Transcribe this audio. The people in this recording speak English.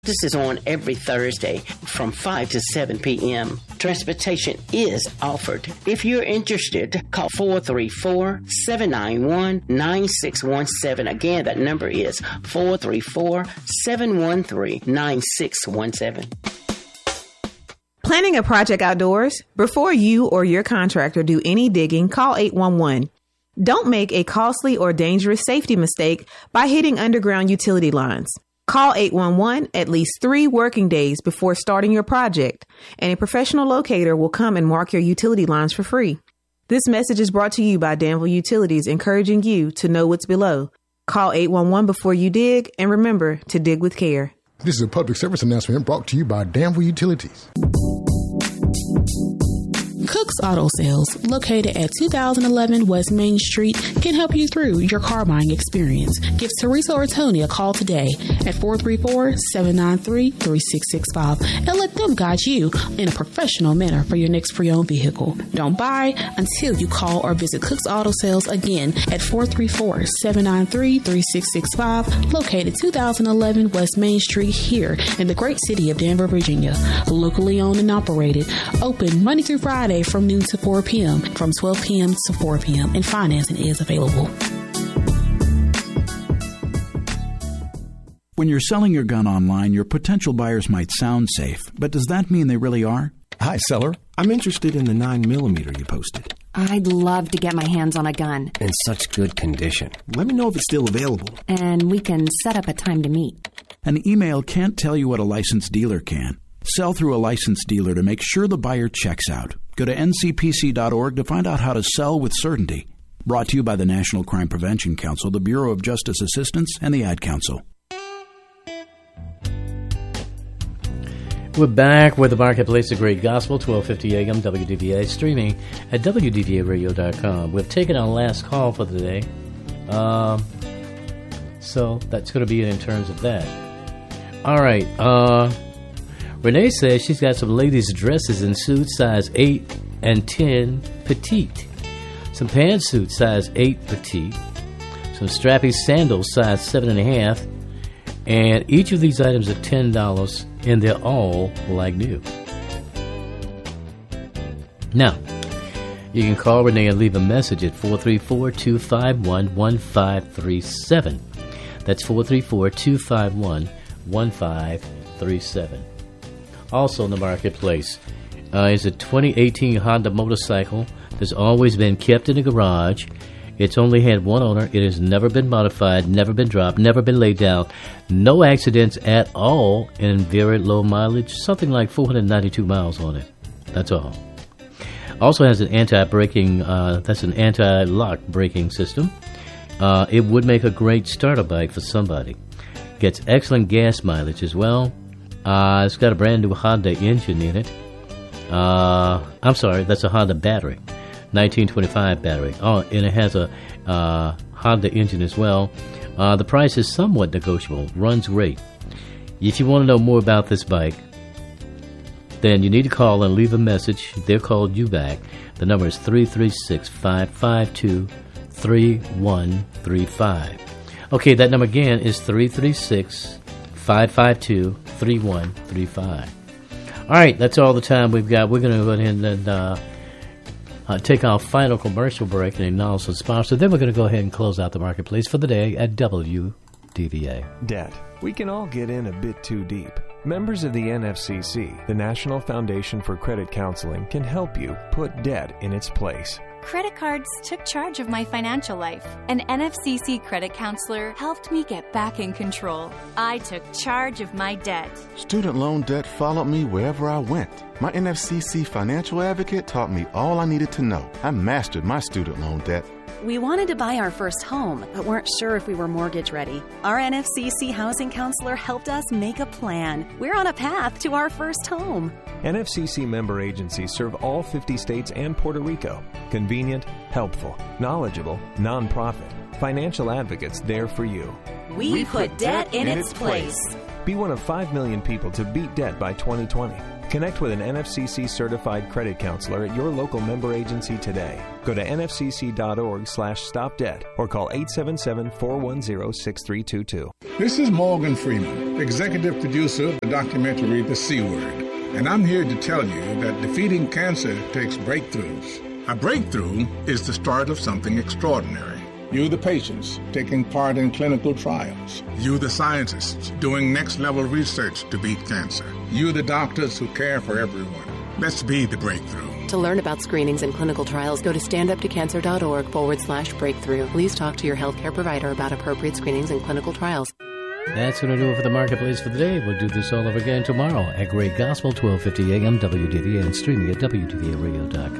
This is on every Thursday from 5 to 7 p.m. Transportation is offered. If you're interested, call 434-791-9617. Again, that number is 434-713-9617. Planning a project outdoors? Before you or your contractor do any digging, call 811. Don't make a costly or dangerous safety mistake by hitting underground utility lines. Call 811 at least 3 working days before starting your project, and a professional locator will come and mark your utility lines for free. This message is brought to you by Danville Utilities, encouraging you to know what's below. Call 811 before you dig, and remember to dig with care. This is a public service announcement brought to you by Danville Utilities. Cook's Auto Sales, located at 2011 West Main Street, can help you through your car buying experience. Give Teresa or Tony a call today at 434-793-3665 and let them guide you in a professional manner for your next pre-owned vehicle. Don't buy until you call or visit Cook's Auto Sales again at 434-793-3665, located 2011 West Main Street here in the great city of Danville, Virginia. Locally owned and operated, open Monday through Friday from noon to 4 p.m., from 12 p.m. to 4 p.m., and financing is available. When you're selling your gun online, your potential buyers might sound safe, but does that mean they really are? Hi, seller. I'm interested in the 9mm you posted. I'd love to get my hands on a gun. In such good condition. Let me know if it's still available. And we can set up a time to meet. An email can't tell you what a licensed dealer can. Sell through a licensed dealer to make sure the buyer checks out. Go to ncpc.org to find out how to sell with certainty. Brought to you by the National Crime Prevention Council, the Bureau of Justice Assistance, and the Ad Council. We're back with the Marketplace of Great Gospel, 1250 AM WDVA, streaming at WDVAradio.com. We've taken our last call for the day. So that's going to be it in terms of that. All right. Renee says she's got some ladies' dresses in suits size 8 and 10 petite, some pantsuits size 8 petite, some strappy sandals size 7.5, and each of these items are $10, and they're all like new. Now, you can call Renee and leave a message at 434-251-1537. That's 434-251-1537. Also in the marketplace is a 2018 Honda motorcycle that's always been kept in the garage. It's only had one owner. It has never been modified, never been dropped, never been laid down. No accidents at all, and very low mileage, something like 492 miles on it. That's all. Also has an anti-lock braking system. It would make a great starter bike for somebody. Gets excellent gas mileage as well. It's got a brand new Honda engine in it. I'm sorry, that's a Honda battery. 1925 battery. Oh, and it has a Honda engine as well. The price is somewhat negotiable. Runs great. If you want to know more about this bike, then you need to call and leave a message. They'll call you back. The number is 336-552-3135. Okay, that number again is 336-552-3135. All right, that's all the time we've got. We're going to go ahead and take our final commercial break and acknowledge the sponsor. Then we're going to go ahead and close out the marketplace for the day at WDVA. Debt. We can all get in a bit too deep. Members of the NFCC, the National Foundation for Credit Counseling, can help you put debt in its place. Credit cards took charge of my financial life. An NFCC credit counselor helped me get back in control. I took charge of my debt. Student loan debt followed me wherever I went. My NFCC financial advocate taught me all I needed to know. I mastered my student loan debt. We wanted to buy our first home, but weren't sure if we were mortgage ready. Our NFCC housing counselor helped us make a plan. We're on a path to our first home. NFCC member agencies serve all 50 states and Puerto Rico. Convenient, helpful, knowledgeable, nonprofit. Financial advocates there for you. We put debt in its place. Be one of 5 million people to beat debt by 2020. Connect with an NFCC-certified credit counselor at your local member agency today. Go to nfcc.org/stopdebt or call 877-410-6322. This is Morgan Freeman, executive producer of the documentary The C Word, and I'm here to tell you that defeating cancer takes breakthroughs. A breakthrough is the start of something extraordinary. You, the patients, taking part in clinical trials. You, the scientists, doing next-level research to beat cancer. You, the doctors who care for everyone. Let's be the breakthrough. To learn about screenings and clinical trials, go to standuptocancer.org/breakthrough. Please talk to your healthcare provider about appropriate screenings and clinical trials. That's going to do it for the Marketplace for the day. We'll do this all over again tomorrow at Great Gospel, 1250 AM, WDVA, and streaming at WDVAradio.com.